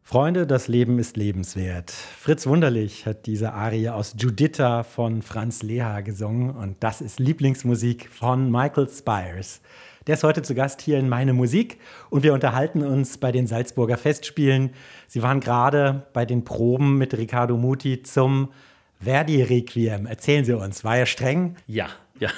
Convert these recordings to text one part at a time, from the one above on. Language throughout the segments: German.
Freunde, das Leben ist lebenswert. Fritz Wunderlich hat diese Arie aus Giuditta von Franz Leha gesungen und das ist Lieblingsmusik von Michael Spyres. Der ist heute zu Gast hier in Meine Musik und wir unterhalten uns bei den Salzburger Festspielen. Sie waren gerade bei den Proben mit Riccardo Muti zum Verdi-Requiem. Erzählen Sie uns, war er streng? Ja.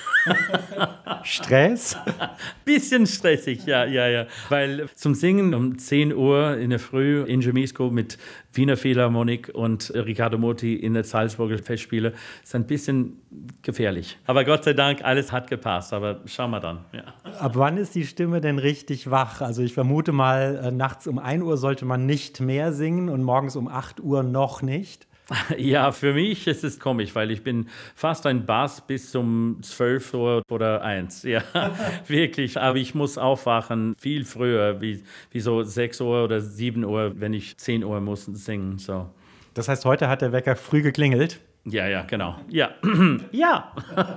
Stress? Bisschen stressig, ja. Weil zum Singen um 10 Uhr in der Früh in Gemisco mit Wiener Philharmonik und Riccardo Muti in der Salzburger Festspiele ist ein bisschen gefährlich. Aber Gott sei Dank, alles hat gepasst. Aber schauen wir dann. Ja. Ab wann ist die Stimme denn richtig wach? Also ich vermute mal, nachts um 1 Uhr sollte man nicht mehr singen und morgens um 8 Uhr noch nicht. Ja, für mich ist es komisch, weil ich bin fast ein Bass bis um 12 Uhr oder 1. Ja, wirklich. Aber ich muss aufwachen viel früher, wie so 6 Uhr oder 7 Uhr, wenn ich 10 Uhr muss singen. So. Das heißt, heute hat der Wecker früh geklingelt? Ja, genau. Ja. Ja.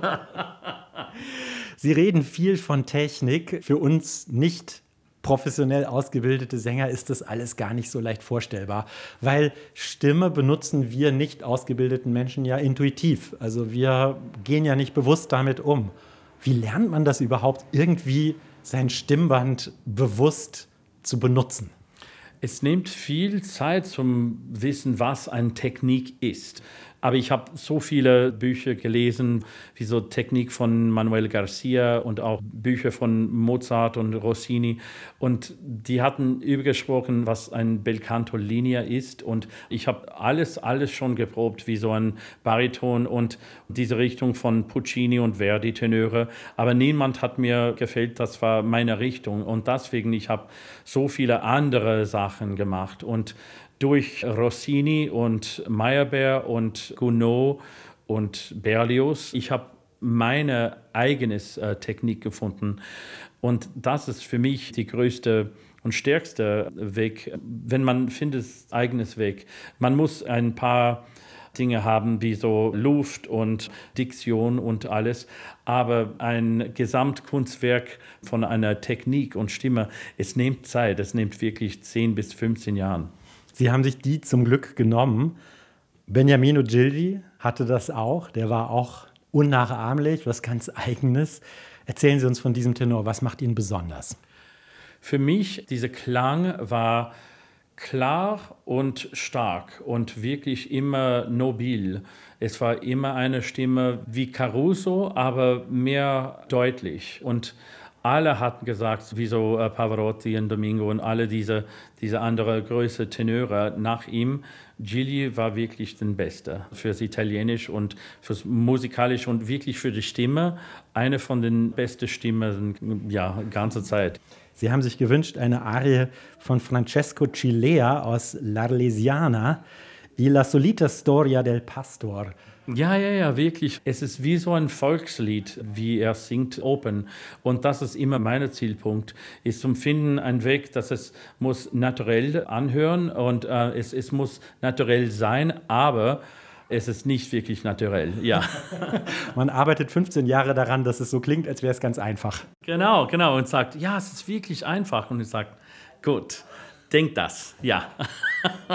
Sie reden viel von Technik. Für uns nicht professionell ausgebildete Sänger ist das alles gar nicht so leicht vorstellbar, weil Stimme benutzen wir nicht ausgebildeten Menschen ja intuitiv. Also wir gehen ja nicht bewusst damit um. Wie lernt man das überhaupt, irgendwie sein Stimmband bewusst zu benutzen? Es nimmt viel Zeit zum Wissen, was eine Technik ist. Aber ich habe so viele Bücher gelesen, wie so Technik von Manuel Garcia und auch Bücher von Mozart und Rossini. Und die hatten übergesprochen, was ein Bel Canto Linea ist. Und ich habe alles schon geprobt, wie so ein Bariton und diese Richtung von Puccini und Verdi, Tenöre. Aber niemand hat mir gefällt, das war meine Richtung. Und deswegen, ich habe so viele andere Sachen gemacht. Und durch Rossini und Meyerbeer und Gounod und Berlioz, ich habe meine eigene Technik gefunden. Und das ist für mich die größte und stärkste Weg, wenn man findet, eigenes Weg. Man muss ein paar Dinge haben, wie so Luft und Diktion und alles. Aber ein Gesamtkunstwerk von einer Technik und Stimme, es nimmt Zeit. Es nimmt wirklich 10 bis 15 Jahre. Sie haben sich die zum Glück genommen. Beniamino Gildi hatte das auch. Der war auch unnachahmlich, was ganz Eigenes. Erzählen Sie uns von diesem Tenor. Was macht ihn besonders? Für mich, dieser Klang war klar und stark und wirklich immer nobil. Es war immer eine Stimme wie Caruso, aber mehr deutlich. Und alle hatten gesagt, wie so Pavarotti und Domingo und alle diese andere größere Tenöre nach ihm. Gilli war wirklich der Beste fürs Italienisch und fürs Musikalisch und wirklich für die Stimme. Eine von den besten Stimmen, ja, ganze Zeit. Sie haben sich gewünscht, eine Arie von Francesco Cilea aus L'Arlesiana, die La solita storia del pastor. Ja, wirklich. Es ist wie so ein Volkslied, wie er singt, Open. Und das ist immer mein Zielpunkt, ist zum Finden ein Weg, dass es muss naturell anhören und es muss naturell sein, aber es ist nicht wirklich naturell, ja. Man arbeitet 15 Jahre daran, dass es so klingt, als wäre es ganz einfach. Genau. Und sagt, ja, es ist wirklich einfach. Und ich sage, gut, denk das, ja.